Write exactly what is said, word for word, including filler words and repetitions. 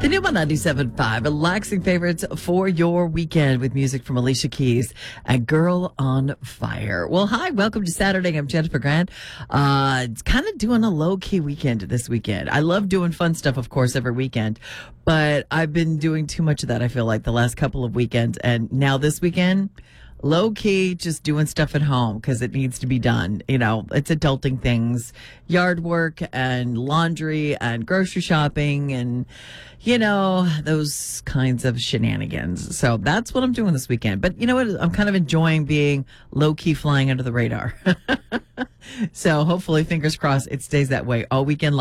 The new one ninety-seven point five, relaxing favorites for your weekend with music from Alicia Keys and Girl on Fire. Well, hi, welcome to Saturday. I'm Jennifer Grant. Uh, it's kind of doing a low-key weekend this weekend. I love doing fun stuff, of course, every weekend, but I've been doing too much of that, I feel like, the last couple of weekends. And now this weekend, low key, just doing stuff at home because it needs to be done. You know, it's adulting things, yard work and laundry and grocery shopping and, you know, those kinds of shenanigans. So that's what I'm doing this weekend. But you know what? I'm kind of enjoying being low key flying under the radar. So hopefully, fingers crossed, it stays that way all weekend long.